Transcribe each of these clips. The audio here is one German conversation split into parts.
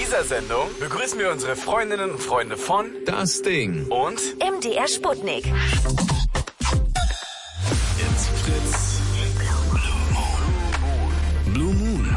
dieser Sendung begrüßen wir unsere Freundinnen und Freunde von Das Ding und MDR Sputnik. It's Fritz. Blue Moon.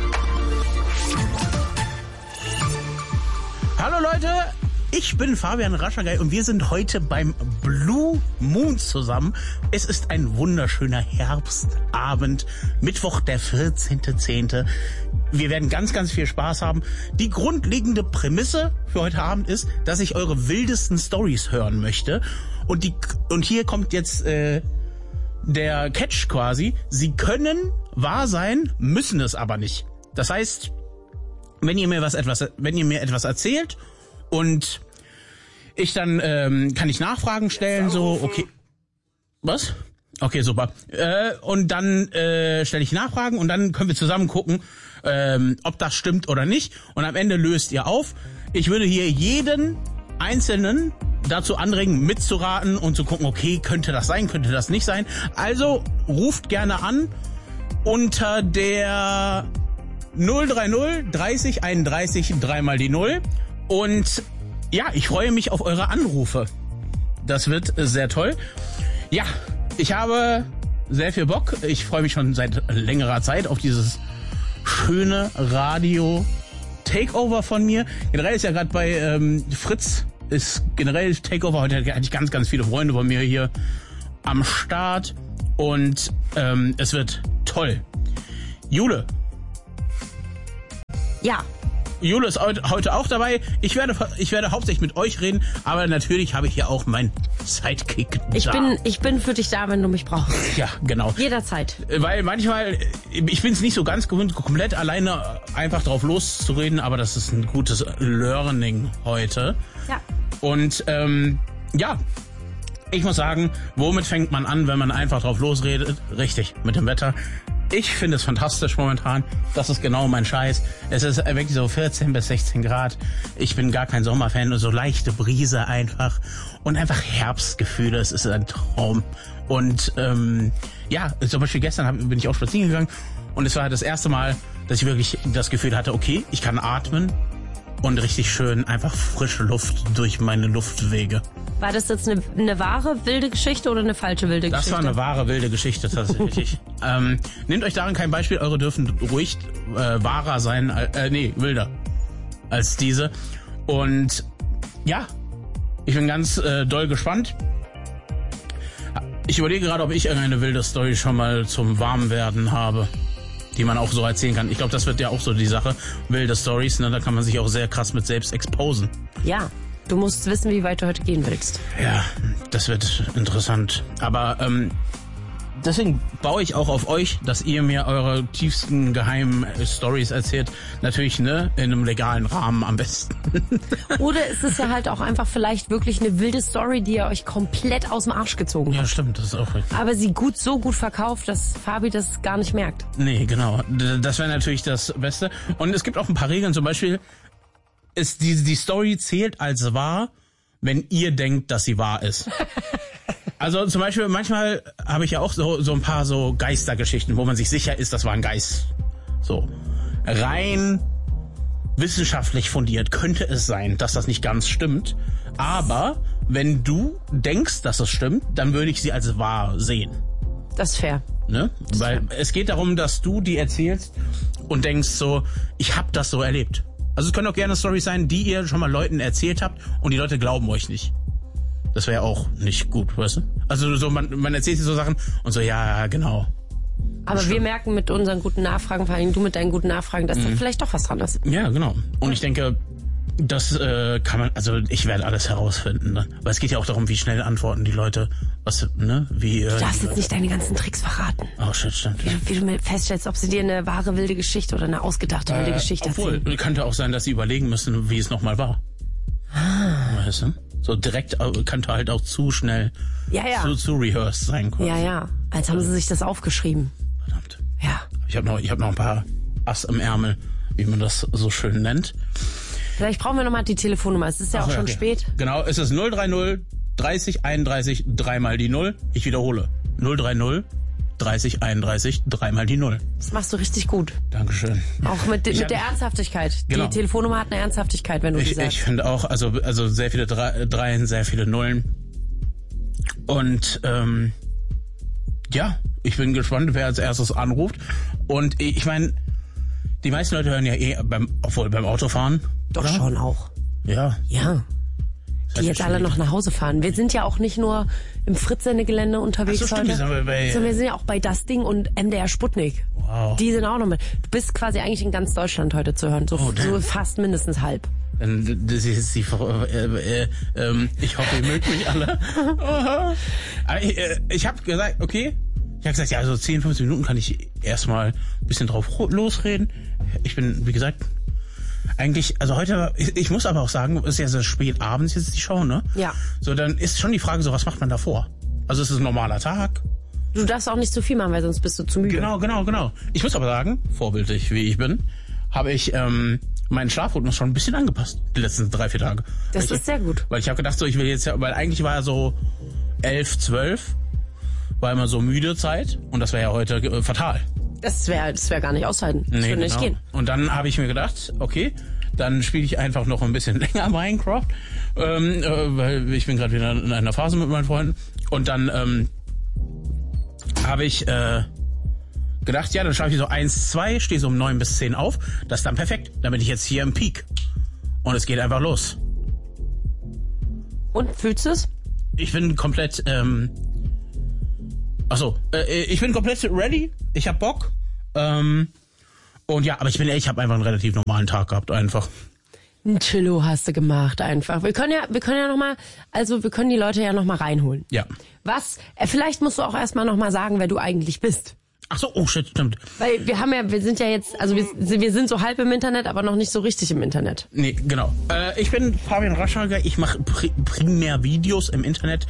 Hallo Leute, ich bin Fabian Raschagay und wir sind heute beim Blue Moon zusammen. Es ist ein wunderschöner Herbstabend, Mittwoch, der 14.10. Wir werden ganz, ganz viel Spaß haben. Die grundlegende Prämisse für heute Abend ist, dass ich eure wildesten Stories hören möchte. Und hier kommt jetzt der Catch quasi. Sie können wahr sein, müssen es aber nicht. Das heißt, wenn ihr mir etwas erzählt und ich dann kann ich Nachfragen stellen, so, okay. Was? Okay, super. Und dann stelle ich Nachfragen und dann können wir zusammen gucken, ob das stimmt oder nicht. Und am Ende löst ihr auf. Ich würde hier jeden Einzelnen dazu anregen, mitzuraten und zu gucken, okay, könnte das sein, könnte das nicht sein. Also ruft gerne an unter der 030 30 31 3 die 0. Und ja, ich freue mich auf eure Anrufe. Das wird sehr toll. Ja, ich habe sehr viel Bock. Ich freue mich schon seit längerer Zeit auf dieses schöne Radio-Takeover von mir. Generell ist ja gerade bei Fritz ist generell Takeover. Heute hatte ich ganz, ganz viele Freunde von mir hier am Start. Und es wird toll. Jule. Ja. Jule ist heute auch dabei. Ich werde hauptsächlich mit euch reden, aber natürlich habe ich hier auch meinen Sidekick da. Ich bin für dich da, wenn du mich brauchst. Ja, genau. Jederzeit. Weil manchmal, ich bin es nicht so ganz gewöhnt, komplett alleine einfach drauf loszureden, aber das ist ein gutes Learning heute. Ja. Und ja, ich muss sagen, womit fängt man an, wenn man einfach drauf losredet? Richtig, mit dem Wetter. Ich finde es fantastisch momentan. Das ist genau mein Scheiß. Es ist wirklich so 14 bis 16 Grad. Ich bin gar kein Sommerfan. Nur so leichte Brise einfach. Und einfach Herbstgefühle. Es ist ein Traum. Und ja, zum Beispiel gestern bin ich auch spazieren gegangen. Und es war das erste Mal, dass ich wirklich das Gefühl hatte, okay, ich kann atmen. Und richtig schön einfach frische Luft durch meine Luftwege. War das jetzt eine wahre wilde Geschichte oder eine falsche wilde Geschichte? Das war eine wahre wilde Geschichte tatsächlich. Nehmt euch daran kein Beispiel, eure dürfen ruhig wahrer sein, wilder als diese. Und ja, ich bin ganz doll gespannt. Ich überlege gerade, ob ich irgendeine wilde Story schon mal zum Warmwerden habe, die man auch so erzählen kann. Ich glaube, das wird ja auch so die Sache. Wilde Stories, ne, da kann man sich auch sehr krass mit selbst exposen. Ja, du musst wissen, wie weit du heute gehen willst. Ja, das wird interessant. Aber deswegen baue ich auch auf euch, dass ihr mir eure tiefsten geheimen Stories erzählt. Natürlich, ne, in einem legalen Rahmen am besten. Oder ist es ja halt auch einfach vielleicht wirklich eine wilde Story, die ihr euch komplett aus dem Arsch gezogen habt. Ja, stimmt, das ist auch richtig. Aber sie so gut verkauft, dass Fabi das gar nicht merkt. Nee, genau. Das wäre natürlich das Beste. Und es gibt auch ein paar Regeln, zum Beispiel, die Story zählt als wahr, wenn ihr denkt, dass sie wahr ist. Also zum Beispiel, manchmal habe ich ja auch so ein paar so Geistergeschichten, wo man sich sicher ist, das war ein Geist. So. Rein wissenschaftlich fundiert könnte es sein, dass das nicht ganz stimmt. Aber wenn du denkst, dass es stimmt, dann würde ich sie als wahr sehen. Das ist fair. Ne? Weil es geht darum, dass du die erzählst und denkst so, ich habe das so erlebt. Also es können auch gerne Storys sein, die ihr schon mal Leuten erzählt habt und die Leute glauben euch nicht. Das wäre auch nicht gut, weißt du? Also so man erzählt sich so Sachen und so, ja, genau. Aber wir merken mit unseren guten Nachfragen, vor allem du mit deinen guten Nachfragen, dass da vielleicht doch was dran ist. Ja, genau. Und ich denke, das kann man, also ich werde alles herausfinden. Ne? Weil es geht ja auch darum, wie schnell antworten die Leute, was, ne, wie... Du darfst jetzt nicht deine ganzen Tricks verraten. Oh shit, stimmt. Wie du feststellst, ob sie dir eine wahre wilde Geschichte oder eine ausgedachte wilde Geschichte erzählen. Obwohl, könnte auch sein, dass sie überlegen müssen, wie es nochmal war. Weißt du? So direkt könnte halt auch zu schnell zu rehearsed sein. Quasi. Ja. Als haben sie sich das aufgeschrieben. Verdammt. Ja. Ich hab noch ein paar Ass im Ärmel, wie man das so schön nennt. Vielleicht brauchen wir nochmal die Telefonnummer. Es ist ja auch schon spät. Genau, es ist 030 30 31 3 die 0. Ich wiederhole. 030 30 31 3 die 0. Das machst du richtig gut. Dankeschön. Auch mit der Ernsthaftigkeit. Genau. Die Telefonnummer hat eine Ernsthaftigkeit, wenn du die sagst. Ich finde auch, also sehr viele Dreien, sehr viele Nullen. Und ja, ich bin gespannt, wer als erstes anruft. Und ich meine, die meisten Leute hören ja beim Autofahren. Doch oder? schon auch. Ja. Ja. Die jetzt alle noch nach Hause fahren. Wir sind ja auch nicht nur im Fritz-Sendegelände unterwegs Ach so, stimmt, heute, wir sondern wir sind ja auch bei Das Ding und MDR Sputnik. Wow. Die sind auch noch mit. Du bist quasi eigentlich in ganz Deutschland heute zu hören. So fast mindestens halb. Das ist die ich hoffe, ihr mögt mich alle. Aber ich habe gesagt, okay. Ich habe gesagt, ja, also 10, 15 Minuten kann ich erstmal ein bisschen drauf losreden. Ich bin, wie gesagt, eigentlich, also heute, ich muss aber auch sagen, es ist ja sehr spät abends jetzt die Show, ne? Ja. So, dann ist schon die Frage so, was macht man davor? Also es ist ein normaler Tag. Du darfst auch nicht zu viel machen, weil sonst bist du zu müde. Genau. Ich muss aber sagen, vorbildlich wie ich bin, habe ich meinen Schlafrhythmus schon ein bisschen angepasst, die letzten 3-4 Tage. Das ist sehr gut. Weil ich habe gedacht, so, ich will jetzt ja, weil eigentlich war ja so 11, 12, war immer so müde Zeit und das wäre ja heute fatal. Das wär gar nicht aushalten. Das würde nicht gehen. Und dann habe ich mir gedacht, okay, dann spiele ich einfach noch ein bisschen länger Minecraft, weil ich bin gerade wieder in einer Phase mit meinen Freunden. Und dann habe ich gedacht, ja, dann schaffe ich so 1, 2, stehe so um 9 bis 10 auf. Das ist dann perfekt. Dann bin ich jetzt hier im Peak. Und es geht einfach los. Und, fühlst du es? Ich bin komplett, ich bin komplett ready. Ich hab Bock. Und ja, aber ich bin ehrlich, ich habe einfach einen relativ normalen Tag gehabt, einfach. Ein Chillo hast du gemacht, einfach. Wir können ja noch mal, also wir können die Leute ja noch mal reinholen. Ja. Was, vielleicht musst du auch erstmal noch mal sagen, wer du eigentlich bist. Ach so, oh shit, stimmt. Weil wir sind ja jetzt, also wir sind so halb im Internet, aber noch nicht so richtig im Internet. Nee, genau. Ich bin Fabian Raschelger, ich mache primär Videos im Internet,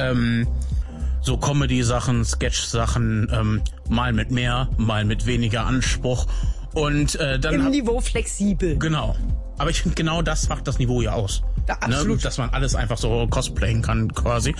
so Comedy-Sachen, Sketch-Sachen, mal mit mehr, mal mit weniger Anspruch und dann Im Niveau flexibel. Genau. Aber ich finde, genau das macht das Niveau ja aus. Ja, absolut. Ne? Dass man alles einfach so cosplayen kann, quasi.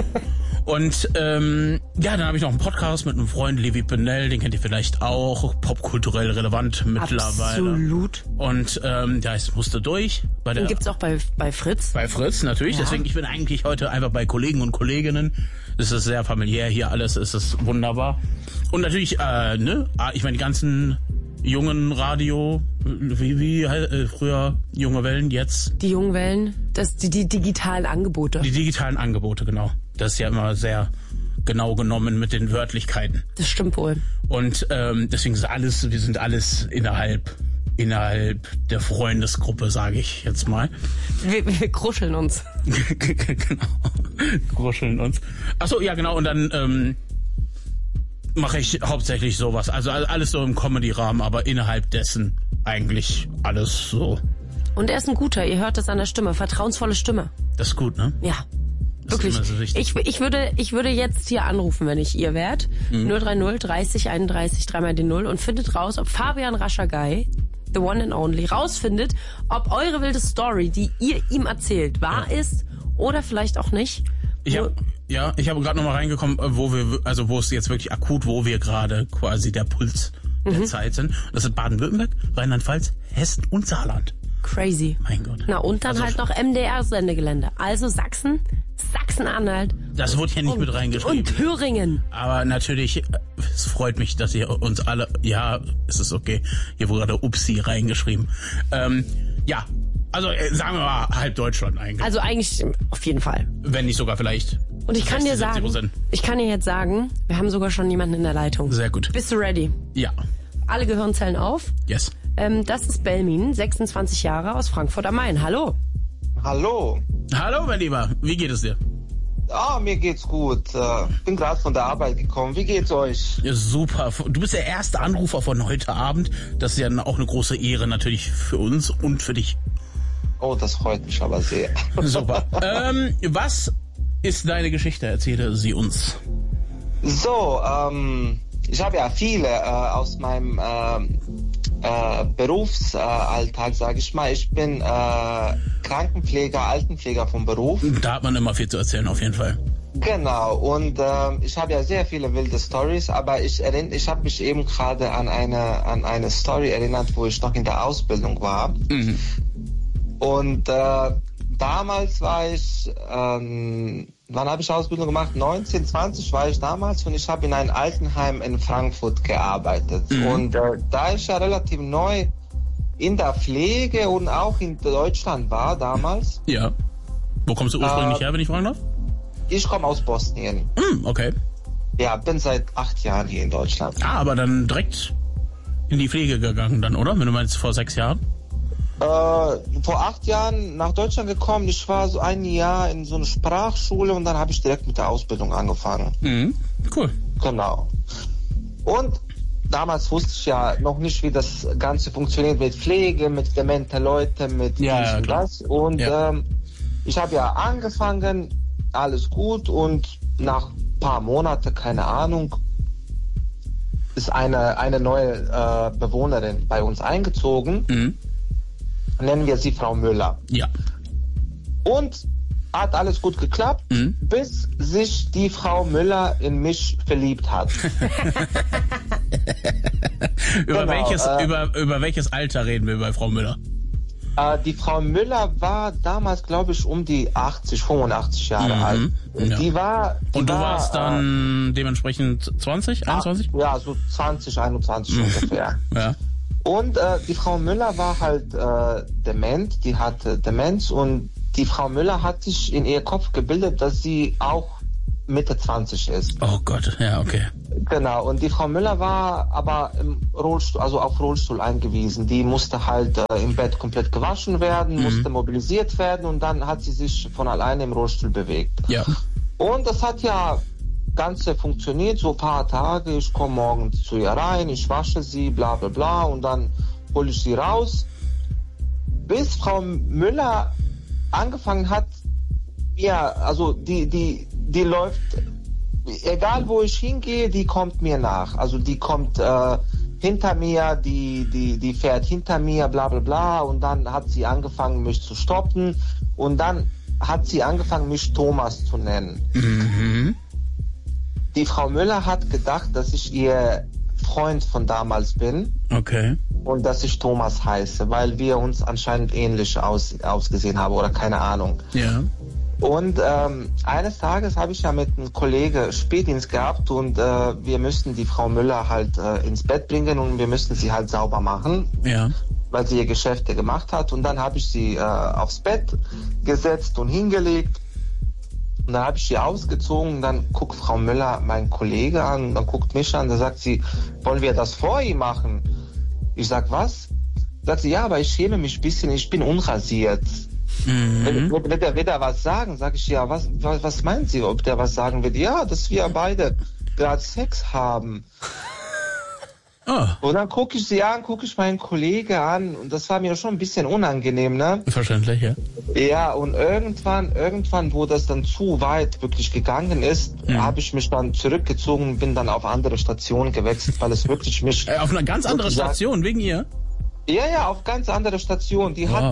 Und dann habe ich noch einen Podcast mit einem Freund, Levi Penel, den kennt ihr vielleicht auch, popkulturell relevant mittlerweile. Absolut. Und der heißt Musste durch. Den gibt's auch bei Fritz. Bei Fritz, natürlich. Ja. Deswegen, ich bin eigentlich heute einfach bei Kollegen und Kolleginnen. Es ist sehr familiär hier alles, es ist wunderbar. Und natürlich, ich meine, die ganzen jungen Radio, wie früher junge Wellen, jetzt. Die jungen Wellen, die digitalen Angebote. Die digitalen Angebote, genau. Das ist ja immer sehr genau genommen mit den Wörtlichkeiten. Das stimmt wohl. Und deswegen wir sind alles innerhalb der Freundesgruppe, sage ich jetzt mal. Wir kruscheln uns. Genau, kruscheln uns. Ach so, ja genau, und dann mache ich hauptsächlich sowas. Also alles so im Comedy-Rahmen, aber innerhalb dessen eigentlich alles so. Und er ist ein guter, ihr hört es an der Stimme, vertrauensvolle Stimme. Das ist gut, ne? Ja. Das wirklich. Ist immer so wichtig. Ich würde jetzt hier anrufen, wenn ich ihr wärt. 030 30 31 3 die 0 und findet raus, ob Fabian Raschelger, the one and only, rausfindet, ob eure wilde Story, die ihr ihm erzählt, wahr ist oder vielleicht auch nicht. Ich habe gerade noch mal reingekommen, wo es jetzt wirklich akut, wo wir gerade quasi der Puls der Zeit sind. Das sind Baden-Württemberg, Rheinland-Pfalz, Hessen und Saarland. Crazy. Mein Gott. Na und dann halt noch MDR-Sendegelände. Also Sachsen-Anhalt. Das wurde hier nicht mit reingeschrieben. Und Thüringen. Aber natürlich, es freut mich, dass ihr uns alle, ja, es ist okay, hier wurde gerade Upsi reingeschrieben. Ja, also sagen wir mal halb Deutschland eigentlich. Also eigentlich auf jeden Fall. Wenn nicht sogar vielleicht. Und ich kann dir jetzt sagen, wir haben sogar schon jemanden in der Leitung. Sehr gut. Bist du ready? Ja. Alle Gehirnzellen auf. Yes. Das ist Belmin, 26 Jahre aus Frankfurt am Main. Hallo. Hallo. Hallo, mein Lieber. Wie geht es dir? Mir geht's gut. Bin gerade von der Arbeit gekommen. Wie geht's euch? Ja, super. Du bist der erste Anrufer von heute Abend. Das ist ja auch eine große Ehre natürlich für uns und für dich. Oh, das freut mich aber sehr. Super. Was ist deine Geschichte? Erzähle sie uns. So, ich habe ja viele aus meinem Berufsalltag, sage ich mal. Ich bin Krankenpfleger, Altenpfleger vom Beruf. Da hat man immer viel zu erzählen, auf jeden Fall. Genau, und ich habe ja sehr viele wilde Stories, aber ich habe mich eben gerade an eine Story erinnert, wo ich noch in der Ausbildung war. Mhm. Und damals war ich, wann habe ich Ausbildung gemacht? 19, 20 war ich damals und ich habe in einem Altenheim in Frankfurt gearbeitet. Mhm. Und da ich ja relativ neu in der Pflege und auch in Deutschland war damals. Ja. Wo kommst du ursprünglich her, wenn ich fragen darf? Ich komme aus Bosnien. Okay. Ja, bin seit 8 Jahren hier in Deutschland. Ah, aber dann direkt in die Pflege gegangen dann, oder? Wenn du meinst vor 6 Jahren? Vor 8 Jahren nach Deutschland gekommen. Ich war so ein Jahr in so einer Sprachschule und dann habe ich direkt mit der Ausbildung angefangen. Mhm. Cool. Genau. Und damals wusste ich ja noch nicht, wie das Ganze funktioniert mit Pflege, mit dementen Leuten, mit dies und das. Und ich habe ja angefangen, alles gut, und nach ein paar Monaten, keine Ahnung, ist eine neue Bewohnerin bei uns eingezogen. Mhm. Nennen wir sie Frau Müller. Ja. Und hat alles gut geklappt, bis sich die Frau Müller in mich verliebt hat. Über welches Alter reden wir bei Frau Müller? Die Frau Müller war damals, glaube ich, um die 85 Jahre alt. Ja. Und du warst dann dementsprechend 20, 21? Ja, so 20, 21 ungefähr. Ja. Und die Frau Müller war halt dement, die hatte Demenz, und die Frau Müller hat sich in ihr Kopf gebildet, dass sie auch Mitte 20 ist. Oh Gott, ja, okay. Genau, und die Frau Müller war aber im Rollstuhl, also auf Rollstuhl eingewiesen. Die musste halt im Bett komplett gewaschen werden, musste mobilisiert werden, und dann hat sie sich von alleine im Rollstuhl bewegt. Ja. Und das hat ja Ganze funktioniert, so ein paar Tage. Ich komme morgens zu ihr rein, ich wasche sie, bla bla bla, und dann hole ich sie raus. Bis Frau Müller angefangen hat, ja, also die läuft, egal wo ich hingehe, die kommt mir nach. Also die kommt hinter mir, die fährt hinter mir, bla bla bla, und dann hat sie angefangen, mich zu stoppen, und dann hat sie angefangen, mich Thomas zu nennen. Mhm. Die Frau Müller hat gedacht, dass ich ihr Freund von damals bin. Okay. Und dass ich Thomas heiße, weil wir uns anscheinend ähnlich ausgesehen haben oder keine Ahnung. Ja. Und eines Tages habe ich ja mit einem Kollegen Spätdienst gehabt, und wir müssten die Frau Müller halt ins Bett bringen, und wir müssten sie halt sauber machen, weil sie ihr Geschäfte gemacht hat. Und dann habe ich sie aufs Bett gesetzt und hingelegt. Und dann habe ich sie ausgezogen, und dann guckt Frau Müller meinen Kollegen an, und dann guckt mich an, da sagt sie, wollen wir das vor ihm machen? Ich sag, was? Sagt sie, ja, aber ich schäme mich ein bisschen, ich bin unrasiert. Mhm. Wird er was sagen? Sag ich, ja, was meint sie, ob der was sagen wird? Ja, dass wir beide gerade Sex haben. Oh. Und dann gucke ich sie an, gucke ich meinen Kollegen an, und das war mir schon ein bisschen unangenehm, ne? Verständlich, ja. Ja, und irgendwann, wo das dann zu weit wirklich gegangen ist, habe ich mich dann zurückgezogen und bin dann auf andere Stationen gewechselt, weil es wirklich mich... auf eine ganz andere Station, wegen ihr? Ja, auf ganz andere Station. Die hat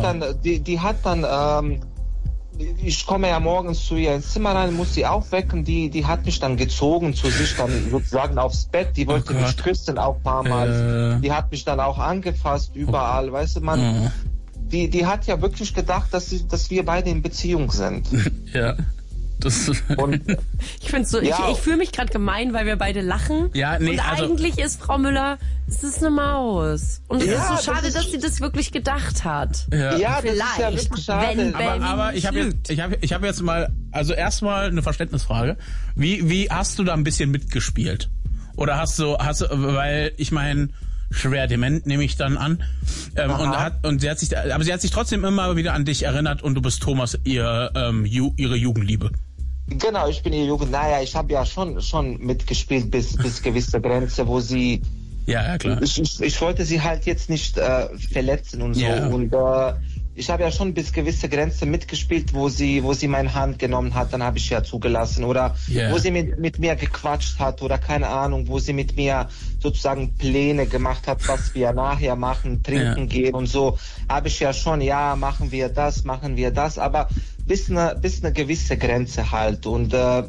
dann, ich komme ja morgens zu ihr ins Zimmer rein, muss sie aufwecken, die hat mich dann gezogen zu sich, dann sozusagen aufs Bett, die wollte mich küssen auch ein paar Mal, die hat mich dann auch angefasst, überall, weißt du, man, die hat ja wirklich gedacht, dass wir beide in Beziehung sind. Ja. Und ich finde so, ich fühle mich gerade gemein, weil wir beide lachen. Ja, nee, und eigentlich ist Frau Müller, es ist eine Maus. Und es ist so schade, dass sie das wirklich gedacht hat. Ja, vielleicht. Das ist ja wirklich schade. Aber ich habe jetzt mal, also erstmal eine Verständnisfrage. Wie hast du da ein bisschen mitgespielt? Oder hast du, weil ich meine, schwer dement nehme ich dann an. Und sie hat sich trotzdem immer wieder an dich erinnert, und du bist Thomas, ihre Jugendliebe. Genau, ich bin ihre Jugend. Naja, ich habe ja schon mitgespielt bis gewisse Grenze, wo sie... Ja, klar. Ich wollte sie halt jetzt nicht verletzen und so. Yeah. Und ich habe ja schon bis gewisse Grenze mitgespielt, wo sie meine Hand genommen hat, dann habe ich ja zugelassen. Oder wo sie mit mir gequatscht hat oder keine Ahnung, wo sie mit mir sozusagen Pläne gemacht hat, was wir nachher machen, trinken gehen und so. Habe ich ja schon, machen wir das, aber bis eine gewisse Grenze halt. Und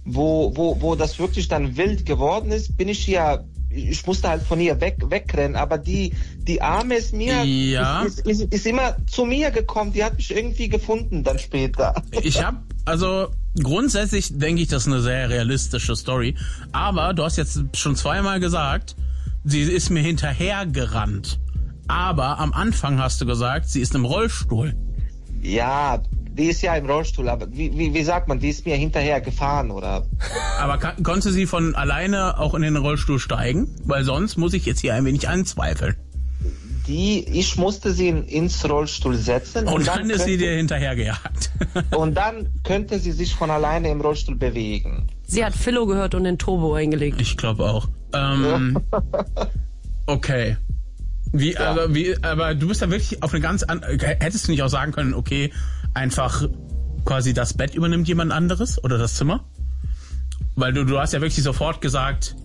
wo das wirklich dann wild geworden ist, ich musste halt von ihr wegrennen, aber die Arme ist immer zu mir gekommen, die hat mich irgendwie gefunden dann später. Grundsätzlich denke ich, das ist eine sehr realistische Story, aber du hast jetzt schon zweimal gesagt, sie ist mir hinterhergerannt, aber am Anfang hast du gesagt, sie ist im Rollstuhl. Ja, die ist ja im Rollstuhl, aber wie sagt man, die ist mir hinterher gefahren, oder? Aber konnte sie von alleine auch in den Rollstuhl steigen? Weil sonst muss ich jetzt hier ein wenig anzweifeln. Ich musste sie ins Rollstuhl setzen. Und dann ist sie dir hinterhergejagt. Und dann könnte sie sich von alleine im Rollstuhl bewegen. Sie hat Philo gehört und den Turbo eingelegt. Ich glaube auch. Okay. Aber du bist da wirklich auf eine ganz andere... Hättest du nicht auch sagen können, okay, einfach quasi das Bett übernimmt jemand anderes oder das Zimmer? Weil du hast ja wirklich sofort gesagt,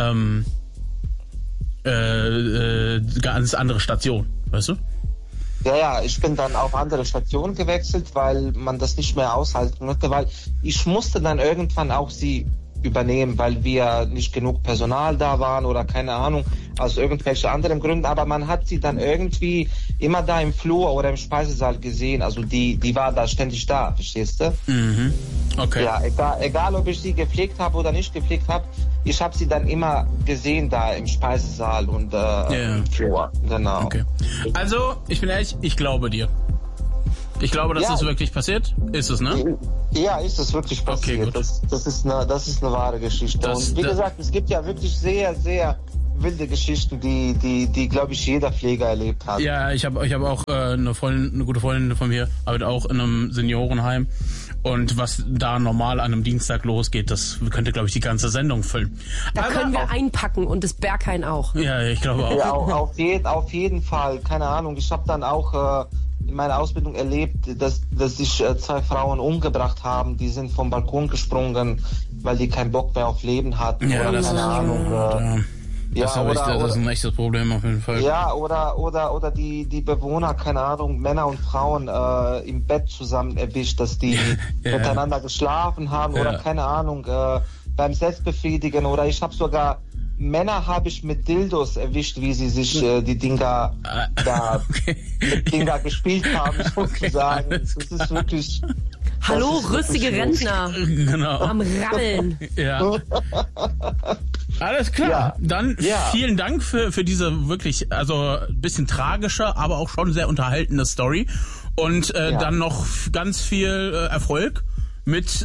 ganz andere Station, weißt du? Ja, ich bin dann auf andere Stationen gewechselt, weil man das nicht mehr aushalten konnte, weil ich musste dann irgendwann auch sie übernehmen, weil wir nicht genug Personal da waren oder keine Ahnung, aus irgendwelchen anderen Gründen, aber man hat sie dann irgendwie immer da im Flur oder im Speisesaal gesehen, also die war da ständig da, verstehst du? Mhm. Okay. Ja, egal ob ich sie gepflegt habe oder nicht gepflegt habe, ich habe sie dann immer gesehen da im Speisesaal und im Flur, genau. Okay. Also, ich bin ehrlich, ich glaube dir. Ich glaube, das ist wirklich passiert. Ist es, ne? Ja, ist es wirklich passiert. Okay, gut. Das ist eine wahre Geschichte. Und wie gesagt, es gibt ja wirklich sehr, sehr wilde Geschichten, die glaube ich, jeder Pfleger erlebt hat. Ja, ich hab auch eine gute Freundin von mir, arbeitet auch in einem Seniorenheim. Und was da normal an einem Dienstag losgeht, das könnte, glaube ich, die ganze Sendung füllen. Da können wir einpacken und das Berghain auch. Ja, ich glaube auch. Ja, auf jeden Fall. Keine Ahnung. Ich habe dann auch in meiner Ausbildung erlebt, dass sich 2 Frauen umgebracht haben. Die sind vom Balkon gesprungen, weil die keinen Bock mehr auf Leben hatten. Ja, oder das keine Ahnung. Das ist ein echtes Problem auf jeden Fall. Ja, oder die Bewohner, keine Ahnung, Männer und Frauen im Bett zusammen erwischt, dass die miteinander geschlafen haben oder keine Ahnung, beim Selbstbefriedigen, oder ich habe sogar Männer mit Dildos erwischt, wie sie sich die Dinger mit Dinger gespielt haben, sozusagen. Das ist wirklich... Hallo, rüstige Rentner. Genau. Am Rabbeln. Ja. Alles klar. Ja. Dann vielen Dank für diese wirklich, also ein bisschen tragische, aber auch schon sehr unterhaltende Story. Und dann noch ganz viel Erfolg mit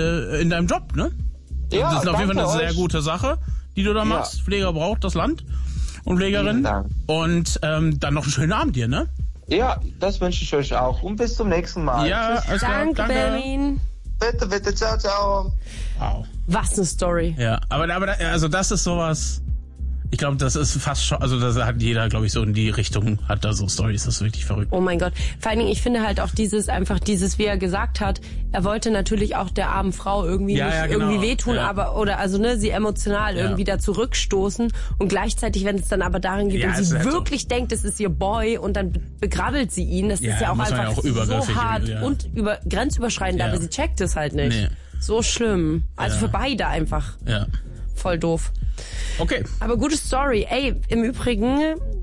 in deinem Job, ne? Ja, das ist auf jeden Fall eine sehr gute Sache, die du da machst. Pfleger braucht das Land und Pflegerin. Und dann noch einen schönen Abend dir, ne? Ja, das wünsche ich euch auch. Und bis zum nächsten Mal. Ja, alles klar. Danke, Berlin. Bitte, ciao, ciao. Wow. Was eine Story. Ja, aber also das ist sowas, ich glaube, das ist fast schon, also das hat jeder, glaube ich, so in die Richtung, hat da so Stories, das ist wirklich verrückt. Oh mein Gott. Vor allen Dingen, ich finde halt auch dieses, wie er gesagt hat, er wollte natürlich auch der armen Frau irgendwie irgendwie wehtun, sie emotional irgendwie da zurückstoßen, und gleichzeitig, wenn es dann aber darin geht, und sie wirklich denkt, es ist ihr Boy, und dann begrabbelt sie ihn, das ist ja auch einfach so hart und grenzüberschreitend, aber sie checkt es halt nicht. Nee. So schlimm. Also für beide einfach. Ja. Voll doof. Okay. Aber gute Story. Ey, im Übrigen,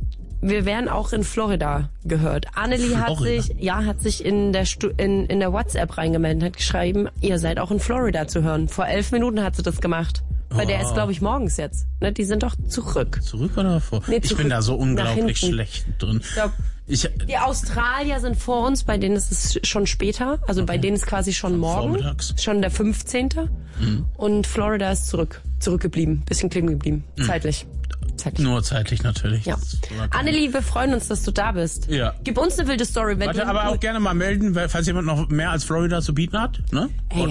wir werden auch in Florida gehört. Annelie hat sich in der WhatsApp reingemeldet, hat geschrieben, ihr seid auch in Florida zu hören. Vor 11 Minuten hat sie das gemacht. Weil der ist, glaube ich, morgens jetzt. Ne, die sind doch zurück. Zurück oder vor? Nee, ich bin da so unglaublich schlecht drin. Die Australier sind vor uns, bei denen ist es schon später. Also bei denen ist quasi schon morgen. Vormittags. Schon der 15. Mhm. Und Florida ist zurückgeblieben. Bisschen kleben geblieben. Zeitlich. Nur zeitlich natürlich. Ja. Annelie, wir freuen uns, dass du da bist. Ja. Gib uns eine wilde Story. Aber auch gerne mal melden, falls jemand noch mehr als Florida zu bieten hat. Ne?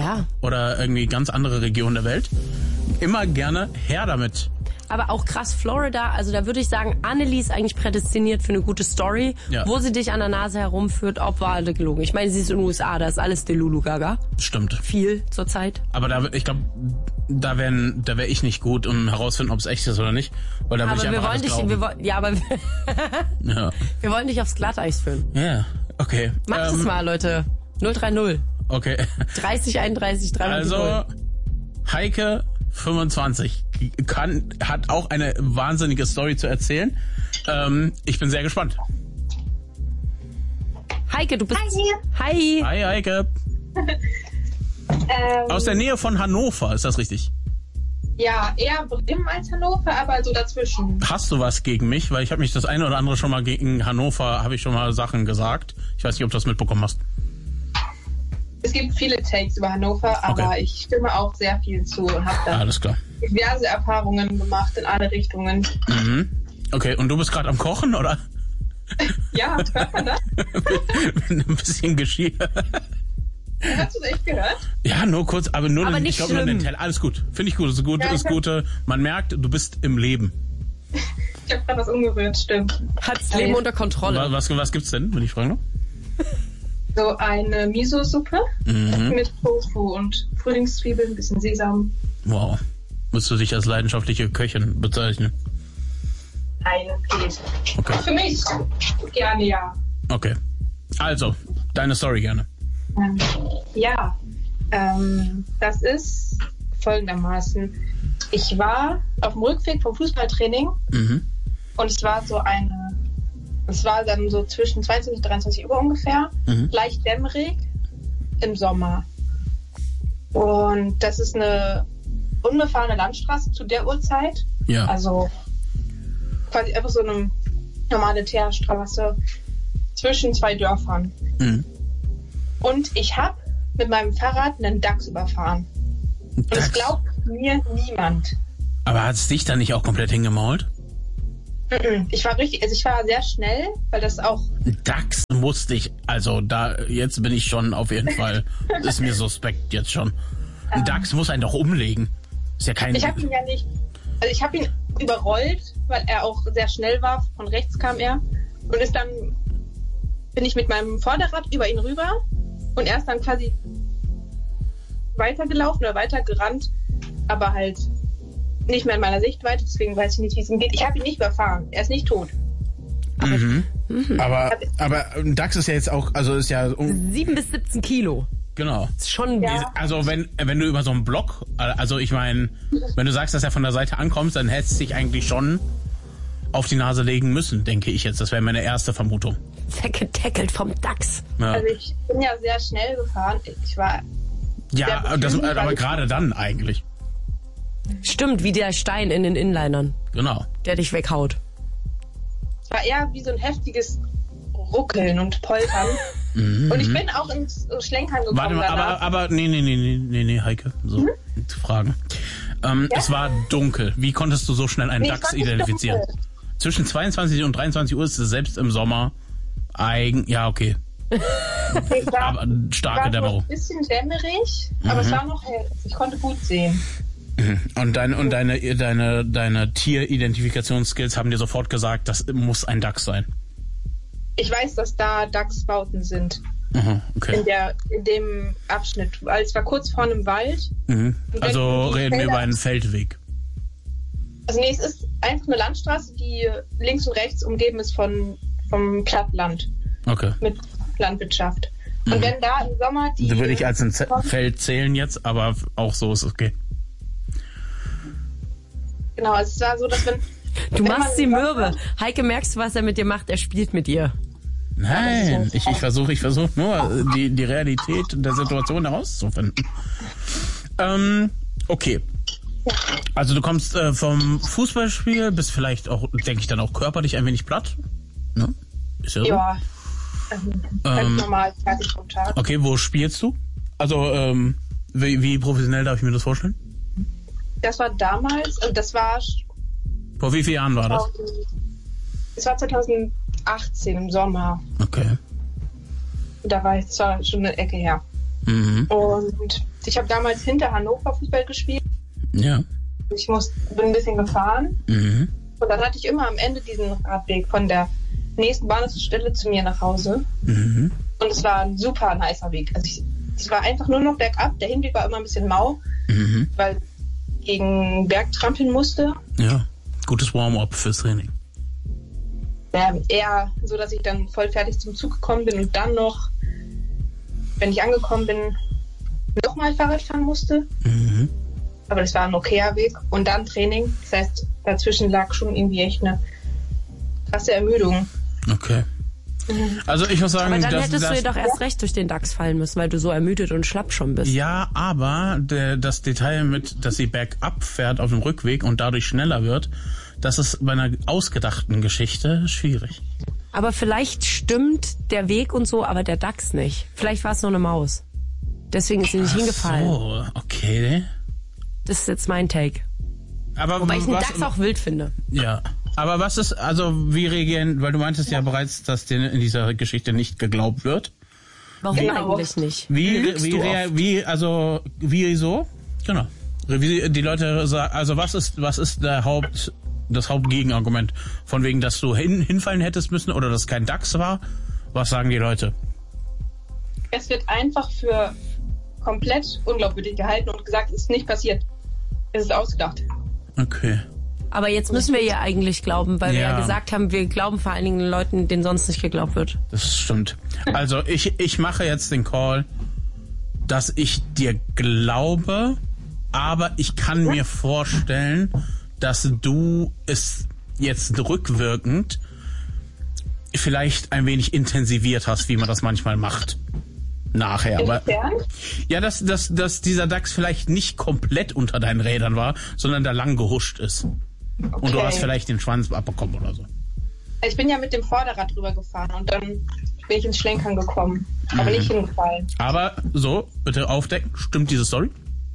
Oder irgendwie ganz andere Regionen der Welt. Immer gerne her damit. Aber auch krass, Florida, also da würde ich sagen, Annelie ist eigentlich prädestiniert für eine gute Story, wo sie dich an der Nase herumführt, ob wahr oder gelogen. Ich meine, sie ist in den USA, da ist alles Delulu Gaga. Stimmt. Viel zur Zeit. Aber ich glaube, da wäre ich nicht gut, um herauszufinden, ob es echt ist oder nicht. Weil da würde ich einfach alles glauben. Wir wollen dich aufs Glatteis führen. Ja, okay. Macht es mal, Leute. 030. Okay. 30 31 3 Also, Heike, 25, hat auch eine wahnsinnige Story zu erzählen. Ich bin sehr gespannt. Heike, du bist... Hi. Hi Heike. Aus der Nähe von Hannover, ist das richtig? Ja, eher Bremen als Hannover, aber so dazwischen. Hast du was gegen mich? Weil ich habe mich das eine oder andere schon mal gegen Hannover, habe ich schon mal Sachen gesagt. Ich weiß nicht, ob du das mitbekommen hast. Es gibt viele Takes über Hannover, aber ich stimme auch sehr viel zu und habe da Alles klar. diverse Erfahrungen gemacht in alle Richtungen. Mhm. Okay, und du bist gerade am Kochen, oder? Ja, hört man das? Ein bisschen Geschirr. Hast du das echt gehört? Ja, nur kurz, aber nur Aber den, nicht ich glaube nur schlimm. den Teller. Alles gut. Finde ich gut. Das ist gut. Ja, Ist gute. Man merkt, du bist im Leben. Ich habe gerade was umgerührt, stimmt. Hat's Leben unter Kontrolle. Was gibt's denn, wenn ich frage noch? So eine Miso-Suppe mit Tofu und Frühlingszwiebeln, ein bisschen Sesam. Wow. Müsstest du dich als leidenschaftliche Köchin bezeichnen? Nein, geht. Okay. Für mich gerne, ja. Okay. Also, deine Story gerne. Ja, das ist folgendermaßen. Ich war auf dem Rückweg vom Fußballtraining und es war dann so zwischen 22 und 23 Uhr ungefähr, leicht dämmerig im Sommer. Und das ist eine unbefahrene Landstraße zu der Uhrzeit. Ja. Also quasi einfach so eine normale Teerstraße zwischen zwei Dörfern. Und ich habe mit meinem Fahrrad einen Dachs überfahren. Und das glaubt mir niemand. Aber hat es dich dann nicht auch komplett hingemault? Ich war sehr schnell, weil das auch... Dachs musste ich, also jetzt bin ich schon auf jeden Fall, ist mir suspekt jetzt schon. Ein Dachs muss einen doch umlegen. Ist ja kein... Ich habe ihn ja nicht... Also ich habe ihn überrollt, weil er auch sehr schnell war. Von rechts kam er. Und bin ich mit meinem Vorderrad über ihn rüber und er ist dann quasi weitergelaufen oder weitergerannt, aber halt nicht mehr in meiner Sichtweite, deswegen weiß ich nicht, wie es ihm geht. Ich habe ihn nicht überfahren, er ist nicht tot. Aber ein Dachs ist ja jetzt auch, also ist ja... 7 bis 17 Kilo. Genau. Ist schon... Ja. Also wenn du über so einen Block, also ich meine, wenn du sagst, dass er von der Seite ankommt, dann hättest du dich eigentlich schon auf die Nase legen müssen, denke ich jetzt. Das wäre meine erste Vermutung. Weggetackelt vom Dachs. Ja, Also ich bin ja sehr schnell gefahren. Ich war... ja aber gerade dann eigentlich. Stimmt, wie der Stein in den Inlinern, Genau. der dich weghaut. Es war eher wie so ein heftiges Ruckeln und Poltern. Und ich bin auch ins Schlenkern gekommen. Warte mal, danach. aber nee, Heike, so zu fragen. Es war dunkel. Wie konntest du so schnell einen Nee, es Dachs war nicht identifizieren? dunkel. Zwischen 22 und 23 Uhr ist es selbst im Sommer ja, okay. Es war, Aber starke war so Dämmerung. ein bisschen dämmerig, aber es war noch hell. Ich konnte gut sehen. Und deine Tieridentifikationsskills haben dir sofort gesagt, das muss ein Dachs sein. Ich weiß, dass da Dachsbauten sind. Aha, okay. In dem Abschnitt. Weil es war kurz vor einem Wald. Also die reden wir Felder- über einen Feldweg. Also nee, es ist einfach eine Landstraße, die links und rechts umgeben ist vom Plattland Okay. mit Landwirtschaft. Und wenn da im Sommer die... Das würde ich als ein Feld zählen jetzt, aber auch so ist okay. Genau, es war so, dass wenn... Du wenn machst man- sie mürbe. Heike, merkst du, was er mit dir macht? Er spielt mit ihr. Nein, ich versuche nur die Realität der Situation herauszufinden. Okay. Also du kommst vom Fußballspiel, bist vielleicht auch, denke ich, dann auch körperlich ein wenig platt. Ne? Ist ja so. Ja, ganz normal, fertig vom Tag. Okay, wo spielst du? Also wie professionell darf ich mir das vorstellen? Das war damals, also das war... Vor wie vielen Jahren war das? Es war 2018 im Sommer. Okay. Da war ich zwar schon eine Ecke her. Mhm. Und ich habe damals hinter Hannover Fußball gespielt. Ja. Bin ein bisschen gefahren. Mhm. Und dann hatte ich immer am Ende diesen Radweg von der nächsten Bahnhofsstelle zu mir nach Hause. Mhm. Und es war ein super nicer Weg. Also es war einfach nur noch bergab. Der Hinweg war immer ein bisschen mau, weil ich gegen Berg trampeln musste. Ja. Gutes Warm-up fürs Training. Eher so, dass ich dann voll fertig zum Zug gekommen bin und dann noch, wenn ich angekommen bin, nochmal Fahrrad fahren musste. aber das war ein okayer Weg. Und dann Training. Das heißt, dazwischen lag schon irgendwie echt eine krasse Ermüdung. Okay. Also ich muss sagen, aber dann hättest du dir doch erst recht durch den Dachs fallen müssen, weil du so ermüdet und schlapp schon bist. Ja, aber das Detail mit, dass sie bergab fährt auf dem Rückweg und dadurch schneller wird, das ist bei einer ausgedachten Geschichte schwierig. Aber vielleicht stimmt der Weg und so, aber der Dachs nicht. Vielleicht war es nur eine Maus. Deswegen ist sie nicht hingefallen. Oh, okay. Das ist jetzt mein Take. Aber wobei ich den Dachs auch wild finde. Ja. Aber was ist, also wie reagieren, weil du meintest ja bereits, dass dir in dieser Geschichte nicht geglaubt wird. Warum eigentlich nicht? Wieso? Genau. Wie die Leute sagen, also was ist das Hauptgegenargument? Von wegen, dass du hinfallen hättest müssen oder dass es kein Dachs war? Was sagen die Leute? Es wird einfach für komplett unglaubwürdig gehalten und gesagt, es ist nicht passiert. Es ist ausgedacht. Okay. Aber jetzt müssen wir ihr eigentlich glauben, weil wir ja gesagt haben, wir glauben vor allen Dingen den Leuten, denen sonst nicht geglaubt wird. Das stimmt. Also ich mache jetzt den Call, dass ich dir glaube, aber ich kann mir vorstellen, dass du es jetzt rückwirkend vielleicht ein wenig intensiviert hast, wie man das manchmal macht. Nachher. Aber ja, dass dieser Dachs vielleicht nicht komplett unter deinen Rädern war, sondern da lang gehuscht ist. Okay. Und du hast vielleicht den Schwanz abbekommen oder so. Ich bin ja mit dem Vorderrad drüber gefahren und dann bin ich ins Schlenkern gekommen. Aber nicht hingefallen. Aber so, bitte aufdecken. Stimmt diese Story?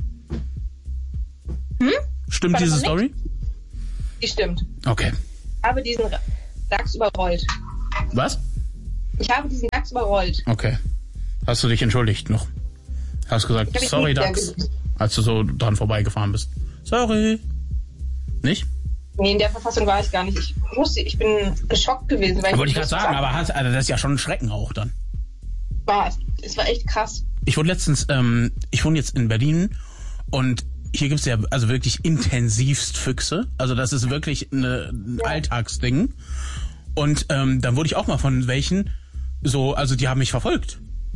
Stimmt diese Story? Die stimmt. Okay. Ich habe diesen Dachs überrollt. Was? Ich habe diesen Dachs überrollt. Okay. Hast du dich entschuldigt noch? Hast gesagt, sorry Dachs, als du so dran vorbeigefahren bist. Sorry. Nicht? Nee, in der Verfassung war ich gar nicht. Ich bin geschockt gewesen. Weil wollte ich gerade sagen, aber also das ist ja schon ein Schrecken auch dann. Es war echt krass. Ich wohne jetzt in Berlin und hier gibt's ja also wirklich intensivst Füchse. Also das ist wirklich ein Alltagsding. Und dann wurde ich auch mal von welchen so, also die haben mich verfolgt.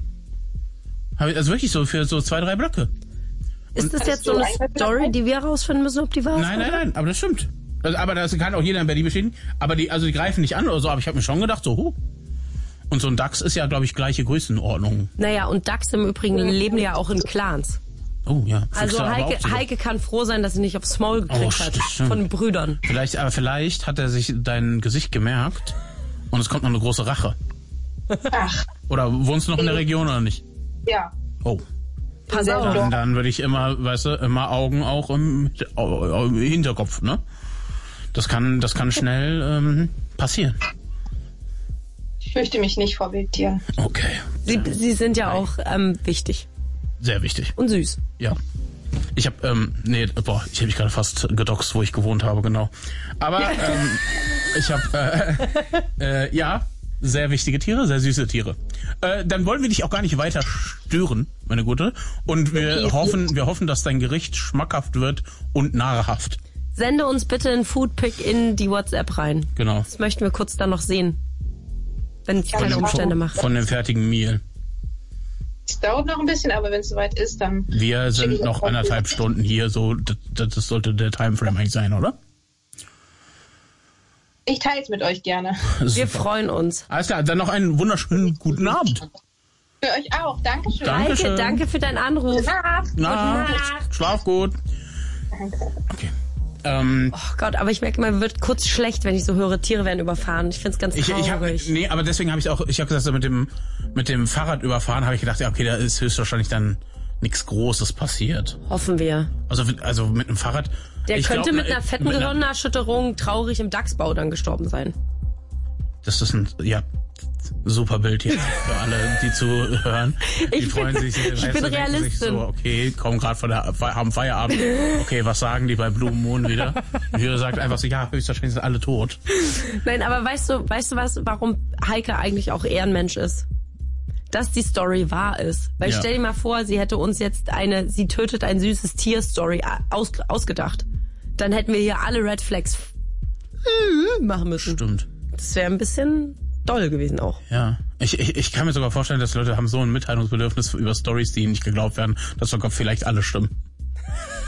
Also wirklich so für so 2-3 Blöcke. Ist das jetzt so eine Story, die wir herausfinden müssen, ob die wahr ist? Nein, aber das stimmt. Aber das kann auch jeder in Berlin bestätigen. Aber die greifen nicht an oder so, aber ich habe mir schon gedacht, so, Und so ein Dachs ist ja, glaube ich, gleiche Größenordnung. Naja, und Dachs im Übrigen leben ja auch in Clans. Oh ja. Also Heike kann froh sein, dass sie nicht aufs Maul gekriegt hat von den Brüdern. Vielleicht hat er sich dein Gesicht gemerkt und es kommt noch eine große Rache. Ach. Oder wohnst du noch in der Region oder nicht? Ja. Oh. Pass auf. Dann würde ich immer Augen auch im Hinterkopf, ne? Das kann schnell passieren. Ich fürchte mich nicht vor Wildtieren. Okay. Sie sind ja auch wichtig. Sehr wichtig. Und süß. Ja. Ich habe ich habe mich gerade fast gedoxt, wo ich gewohnt habe, genau. Aber ich habe sehr wichtige Tiere, sehr süße Tiere. Dann wollen wir dich auch gar nicht weiter stören, meine Gute. Und wir hoffen, dass dein Gericht schmackhaft wird und nahrhaft. Sende uns bitte einen Foodpick in die WhatsApp rein. Genau. Das möchten wir kurz dann noch sehen. Wenn es keine Umstände macht. Von dem fertigen Meal. Es dauert noch ein bisschen, aber wenn es soweit ist, dann... Wir sind noch 1,5 Stunden hier, so das sollte der Timeframe eigentlich sein, oder? Ich teile es mit euch gerne. Super. Wir freuen uns. Alles klar, dann noch einen wunderschönen guten Abend. Für euch auch. Dankeschön. Heike, danke für deinen Anruf. Gute Nacht. Schlaf gut. Okay. Oh Gott, aber ich merke, man wird kurz schlecht, wenn ich so höre, Tiere werden überfahren. Ich find's ganz traurig. Aber deswegen habe ich habe gesagt, so mit dem Fahrrad überfahren, habe ich gedacht, ja, okay, da ist höchstwahrscheinlich dann nichts Großes passiert. Hoffen wir. Also mit einem Fahrrad. Der könnte mit einer fetten Gehirnerschütterung traurig im Dachsbau dann gestorben sein. Das ist ein super Bild jetzt für alle, die zuhören. Die freuen sich. Ich bin Realistin. Sich so, okay, kommen gerade haben Feierabend. Okay, was sagen die bei Blue Moon wieder? Und Jürgen sagt einfach so, ja, höchstwahrscheinlich sind alle tot. Nein, aber weißt du was, warum Heike eigentlich auch Ehrenmensch ist? Dass die Story wahr ist. Weil stell dir mal vor, sie hätte uns jetzt sie tötet ein süßes Tier-Story ausgedacht. Dann hätten wir hier alle Red Flags machen müssen. Stimmt. Das wäre ein bisschen doll gewesen auch. Ja. Ich kann mir sogar vorstellen, dass Leute haben so ein Mitteilungsbedürfnis über Stories, die ihnen nicht geglaubt werden, dass sogar vielleicht alle stimmen.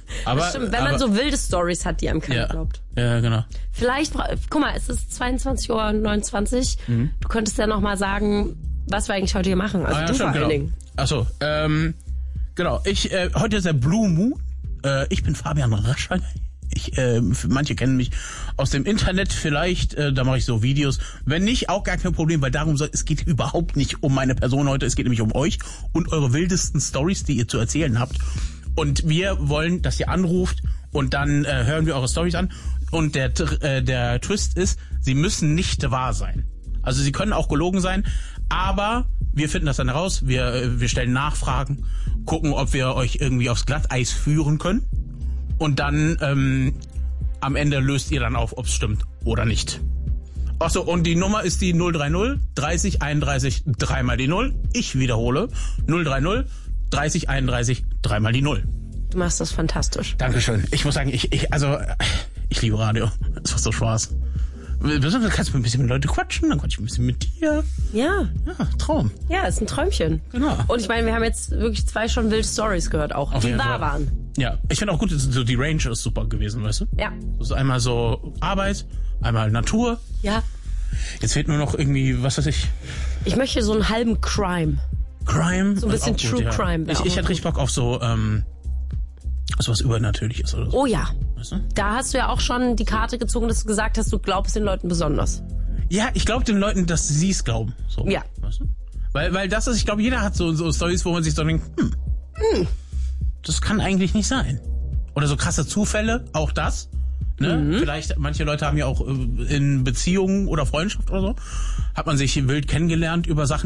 Aber, Das stimmt, wenn man so wilde Stories hat, die einem keiner glaubt. Ja, genau. Vielleicht, guck mal, es ist 22:29 Uhr. Du könntest ja noch mal sagen, was wir eigentlich heute hier machen. Also du vor allen Dingen. Achso, genau. Heute ist der Blue Moon. Ich bin Fabian Raschagei. Manche kennen mich aus dem Internet vielleicht, da mache ich so Videos. Wenn nicht, auch gar kein Problem, weil es geht überhaupt nicht um meine Person heute, es geht nämlich um euch und eure wildesten Stories, die ihr zu erzählen habt. Und wir wollen, dass ihr anruft und dann hören wir eure Stories an. Und der Twist ist, sie müssen nicht wahr sein. Also sie können auch gelogen sein, aber wir finden das dann heraus, wir stellen Nachfragen, gucken, ob wir euch irgendwie aufs Glatteis führen können. Und dann am Ende löst ihr dann auf, ob es stimmt oder nicht. Achso, und die Nummer ist die 030 30 31 3 mal die 0. Ich wiederhole, 030 30 31 3 mal die 0. Du machst das fantastisch. Dankeschön. Ich muss sagen, ich liebe Radio. Es macht so Spaß. Besonders kannst du ein bisschen mit Leuten quatschen, dann quatsch ich ein bisschen mit dir. Ja. Ja, Traum. Ja, ist ein Träumchen. Genau. Und ich meine, wir haben jetzt wirklich 2 schon wilde Stories gehört auch, die wahr waren. Ja, ich finde auch gut, so die Range ist super gewesen, weißt du? Ja. Das ist einmal so Arbeit, einmal Natur. Ja. Jetzt fehlt nur noch irgendwie, was weiß ich. Ich möchte so einen halben Crime. So ein bisschen True Crime. Ich hätte richtig Bock auf so was Übernatürliches oder so. Oh ja. Weißt du? Da hast du ja auch schon die Karte gezogen, dass du gesagt hast, du glaubst den Leuten besonders. Ja, ich glaube den Leuten, dass sie es glauben. So. Ja. Weißt du? Weil das ist, ich glaube, jeder hat so Storys, wo man sich so denkt, das kann eigentlich nicht sein. Oder so krasse Zufälle, auch das. Ne? Vielleicht, manche Leute haben ja auch in Beziehungen oder Freundschaft oder so, hat man sich wild kennengelernt über Sachen,